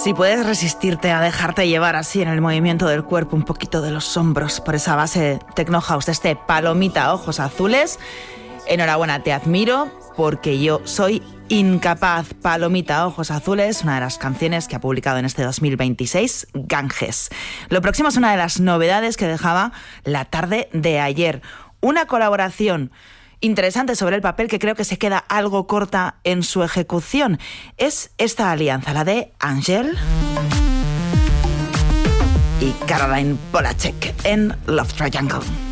Si puedes resistirte a dejarte llevar así en el movimiento del cuerpo, un poquito de los hombros por esa base techno house de este Palomita Ojos Azules, enhorabuena, te admiro porque yo soy incapaz. Palomita Ojos Azules, una de las canciones que ha publicado en este 2026, Ganges. Lo próximo es una de las novedades que dejaba la tarde de ayer. Una colaboración interesante sobre el papel que creo que se queda algo corta en su ejecución. Es esta alianza, la de Angèle y Caroline Polachek en Love Triangle.